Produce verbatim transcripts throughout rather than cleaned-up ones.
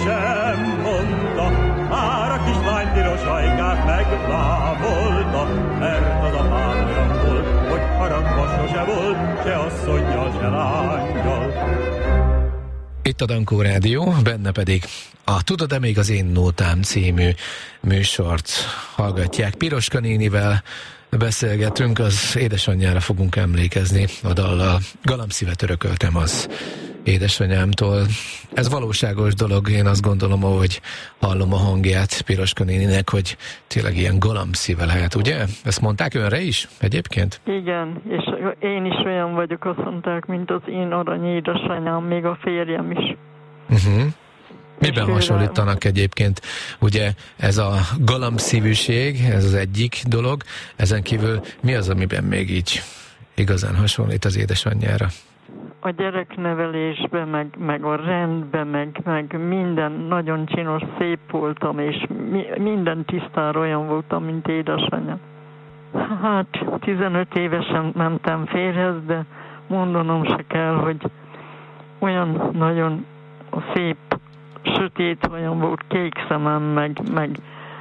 sem mondta, már a kislány piros ajkát megbámolta, mert az apám olyan volt, hogy haragva sose volt, se asszonnyal, se lánnyal. Itt a Dankó Rádió, benne pedig a Tudod-e még az én nótám című műsort hallgatják. Piroska nénivel beszélgetünk, az édesanyjára fogunk emlékezni a dallal. Galambszívet örököltem az édesanyámtól. Ez valóságos dolog, én azt gondolom, ahogy hallom a hangját Piroska néninek, hogy tényleg ilyen galambszíve lehet, ugye? Ezt mondták önre is egyébként? Igen, és én is olyan vagyok, azt mondták, mint az én arany édesanyám, még a férjem is. Uh-huh. Miben hasonlítanak egyébként? Ugye ez a galambszívűség, ez az egyik dolog, ezen kívül mi az, amiben még így igazán hasonlít az édesanyjára? A gyereknevelésben, meg, meg a rendben, meg, meg minden nagyon csinos, szép voltam, és mi, minden tisztára olyan voltam, mint édesanyja. Hát tizenöt évesen mentem férjhez, de mondanom se kell, hogy olyan nagyon szép, sötét olyan volt, kék szemem, meg, meg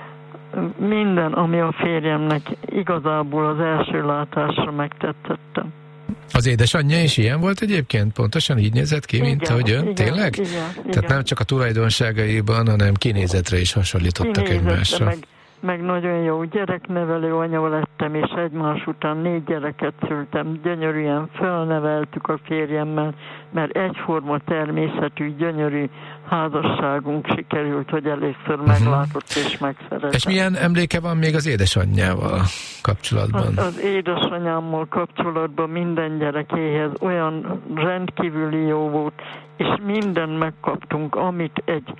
minden, ami a férjemnek igazából az első látásra megtettettem. Az édesanyja is ilyen volt egyébként? Pontosan így nézett ki, mint igen, ahogy ön? Igen, Tényleg? Igen, Tehát igen. nem csak a tulajdonságaiban, hanem kinézetre is hasonlítottak Kinézetre, egymásra. Meg, meg nagyon jó gyereknevelő anya lettem, és egymás után négy gyereket szültem. Gyönyörűen felneveltük a férjemmel, mert egyforma természetű, gyönyörű házasságunk sikerült, hogy először uh-huh. meglátott és megszeretett. És milyen emléke van még az édesanyjával kapcsolatban? Az, az édesanyámmal kapcsolatban minden gyerekéhez olyan rendkívüli jó volt, és mindent megkaptunk, amit egy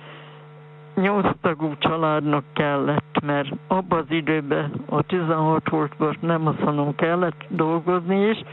nyolctagú családnak kellett, mert abban az időben a tizenhat voltban nem azt mondom, kellett dolgozni is,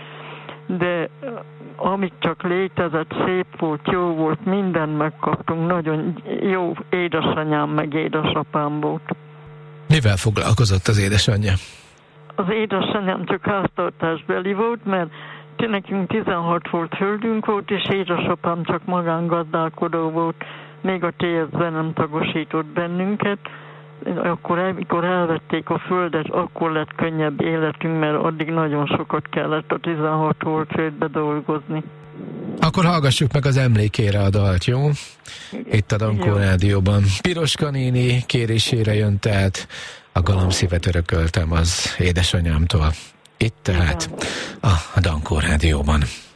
de amit csak létezett, szép volt, jó volt, mindent megkaptunk, nagyon jó édesanyám meg édesapám volt. Mivel foglalkozott az édesanyja? Az édesanyám csak háztartásbeli volt, mert nekünk tizenhat volt földünk volt, és édesapám csak magángazdálkodó volt, még a té es-ben nem tagosított bennünket. Akkor, amikor elvették a földet, akkor lett könnyebb életünk, mert addig nagyon sokat kellett a tizenhat volt földbe dolgozni. Akkor hallgassuk meg az emlékére a dalt, jó? Itt a Dankó Rádióban. Piroska néni kérésére jön, tehát a galambszívet örököltem az édesanyámtól. Itt tehát a Dankó Rádióban.